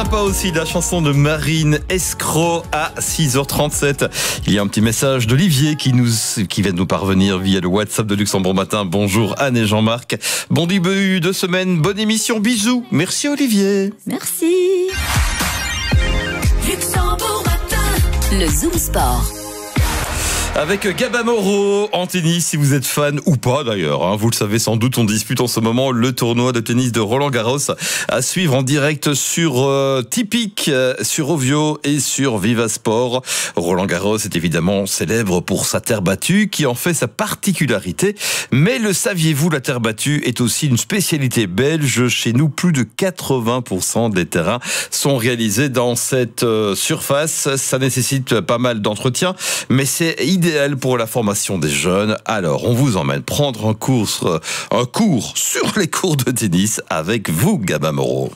sympa aussi la chanson de Marine Escroc à 6h37. Il y a un petit message d'Olivier qui vient de nous parvenir via le WhatsApp de Luxembourg Matin. Bonjour Anne et Jean-Marc. Bon début de semaine, bonne émission, bisous. Merci Olivier. Merci. Luxembourg Matin. Le Zoom Sport. Avec Gabin Moreau en tennis, si vous êtes fan ou pas d'ailleurs, vous le savez sans doute, on dispute en ce moment le tournoi de tennis de Roland Garros à suivre en direct sur Tipeee, sur Ovio et sur Vivasport. Roland Garros est évidemment célèbre pour sa terre battue qui en fait sa particularité. Mais le saviez-vous, la terre battue est aussi une spécialité belge. Chez nous, plus de 80% des terrains sont réalisés dans cette surface. Ça nécessite pas mal d'entretien, mais c'est idéal pour la formation des jeunes. Alors, on vous emmène prendre un cours sur les cours de tennis avec vous, Gabin Moreau.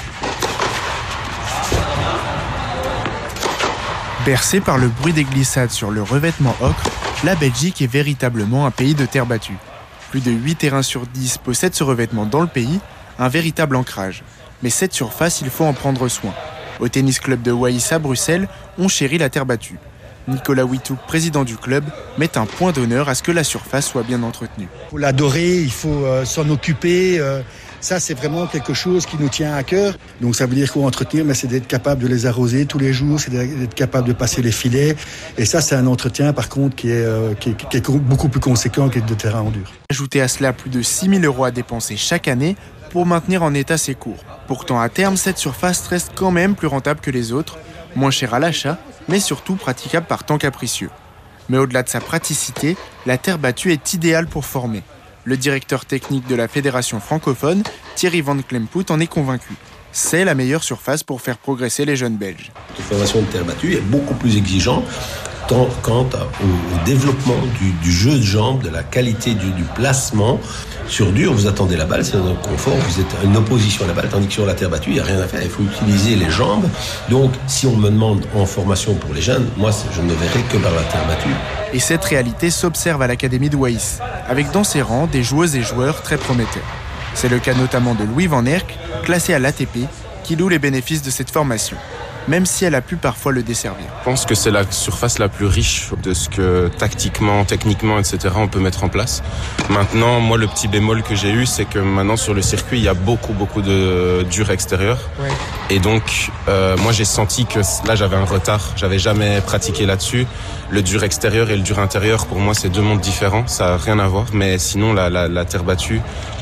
Bercé par le bruit des glissades sur le revêtement ocre, la Belgique est véritablement un pays de terre battue. Plus de 8 terrains sur 10 possèdent ce revêtement dans le pays, un véritable ancrage. Mais cette surface, il faut en prendre soin. Au tennis club de Waïs à Bruxelles, on chérit la terre battue. Nicolas Witouk, président du club, met un point d'honneur à ce que la surface soit bien entretenue. Il faut l'adorer, il faut s'en occuper. Ça, c'est vraiment quelque chose qui nous tient à cœur. Donc ça veut dire quoi entretenir, mais c'est d'être capable de les arroser tous les jours, c'est d'être capable de passer les filets. Et ça, c'est un entretien, par contre, qui est beaucoup plus conséquent que de terrain en dur. Ajoutez à cela plus de 6 000 € à dépenser chaque année pour maintenir en état ces cours. Pourtant, à terme, cette surface reste quand même plus rentable que les autres, moins chère à l'achat, mais surtout praticable par temps capricieux. Mais au-delà de sa praticité, la terre battue est idéale pour former. Le directeur technique de la fédération francophone, Thierry Van Klemput, en est convaincu. C'est la meilleure surface pour faire progresser les jeunes Belges. La formation de terre battue est beaucoup plus exigeante quant au développement du jeu de jambes, de la qualité du placement. Sur dur, vous attendez la balle, c'est un confort, vous êtes en opposition à la balle, tandis que sur la terre battue, il n'y a rien à faire, il faut utiliser les jambes. Donc, si on me demande en formation pour les jeunes, moi, je ne verrai que par la terre battue. Et cette réalité s'observe à l'Académie de Waïs, avec dans ses rangs des joueuses et joueurs très prometteurs. C'est le cas notamment de Louis Van Erck, classé à l'ATP, qui loue les bénéfices de cette formation, même si elle a pu parfois le desservir. Je pense que c'est la surface la plus riche de ce que tactiquement, techniquement, etc. on peut mettre en place. Maintenant, moi, le petit bémol que j'ai eu, c'est que maintenant sur le circuit, il y a beaucoup de dur extérieur. Ouais. Et donc, moi, j'ai senti que là, j'avais un retard. J'avais jamais pratiqué là-dessus. Le dur extérieur et le dur intérieur, pour moi, c'est deux mondes différents. Ça n'a rien à voir. Mais sinon, la terre battue,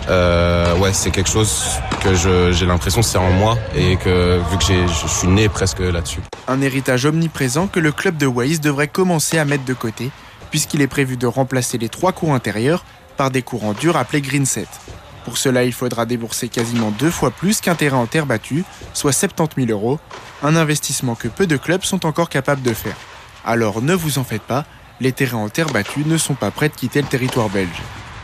c'est quelque chose que j'ai l'impression que c'est en moi et que vu que je suis né presque là-dessus. Un héritage omniprésent que le club de Waïs devrait commencer à mettre de côté, puisqu'il est prévu de remplacer les 3 cours intérieurs par des cours en dur appelés green set. Pour cela, il faudra débourser quasiment 2 fois plus qu'un terrain en terre battue, soit 70 000 €, un investissement que peu de clubs sont encore capables de faire. Alors ne vous en faites pas, les terrains en terre battue ne sont pas prêts de quitter le territoire belge.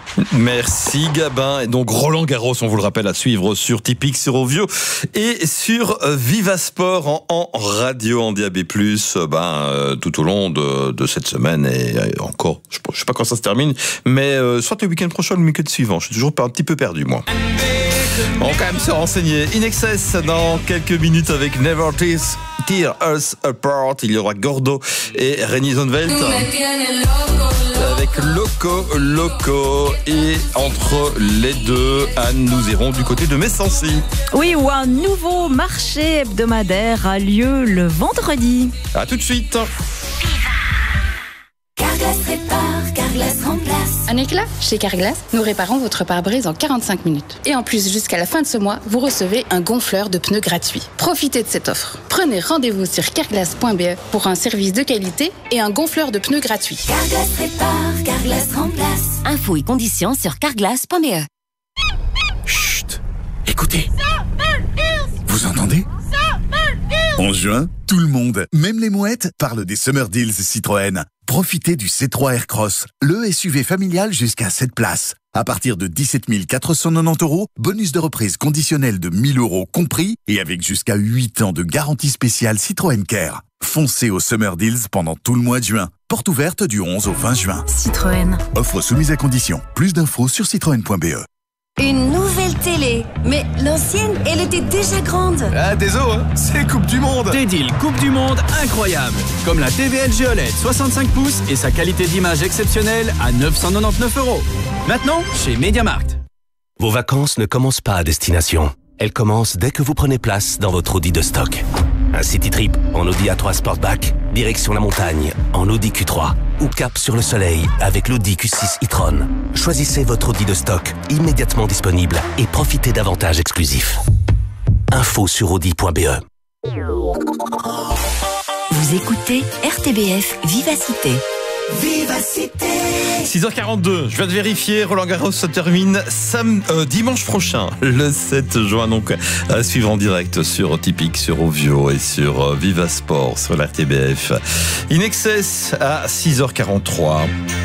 Merci Gabin. Et donc Roland Garros, on vous le rappelle, à suivre sur Tipeee, sur Ovio et sur Vivasport en radio, en DAB+, tout au long de cette semaine et encore, je sais pas quand ça se termine, mais soit le week-end prochain ou le week-end suivant. Je suis toujours un petit peu perdu, moi. On va quand même se renseigner. In Excess dans quelques minutes avec Never Tear Us Apart. Il y aura Gordo et Renny Zonveld avec Loco. Et entre les deux, Anne, nous irons du côté de Messancy. Oui, où un nouveau marché hebdomadaire a lieu le vendredi. À tout de suite. Carglass répare, Carglass remplace. Un éclat ? Chez Carglass, nous réparons votre pare-brise en 45 minutes. Et en plus, jusqu'à la fin de ce mois, vous recevez un gonfleur de pneus gratuit. Profitez de cette offre. Prenez rendez-vous sur carglass.be pour un service de qualité et un gonfleur de pneus gratuit. Carglass répare, Carglass remplace. Infos et conditions sur carglass.be. Chut, écoutez. Vous entendez ? En juin, tout le monde, même les mouettes, parle des Summer Deals Citroën. Profitez du C3 Aircross, le SUV familial jusqu'à 7 places. À partir de 17 490 €, bonus de reprise conditionnel de 1 000 € compris et avec jusqu'à 8 ans de garantie spéciale Citroën Care. Foncez au Summer Deals pendant tout le mois de juin. Porte ouverte du 11 au 20 juin. Citroën. Offre soumise à condition. Plus d'infos sur citroën.be. Une nouvelle télé. Mais l'ancienne, elle était déjà grande. Ah, désolé, hein, c'est Coupe du Monde. Des deals Coupe du Monde incroyables. Comme la TV LG OLED 65 pouces et sa qualité d'image exceptionnelle à 999 €. Maintenant, chez MediaMarkt. Vos vacances ne commencent pas à destination. Elles commencent dès que vous prenez place dans votre Audi de stock. Un city trip en Audi A3 Sportback, direction la montagne en Audi Q3 ou cap sur le soleil avec l'Audi Q6 e-tron. Choisissez votre Audi de stock immédiatement disponible et profitez d'avantages exclusifs. Info sur audi.be. Vous écoutez RTBF Vivacité. Vivacité. 6h42, je viens de vérifier, Roland Garros se termine dimanche prochain, le 7 juin, donc à suivre en direct sur Tipeee, sur Ovio et sur Vivasport, sur la RTBF. In Excess à 6h43.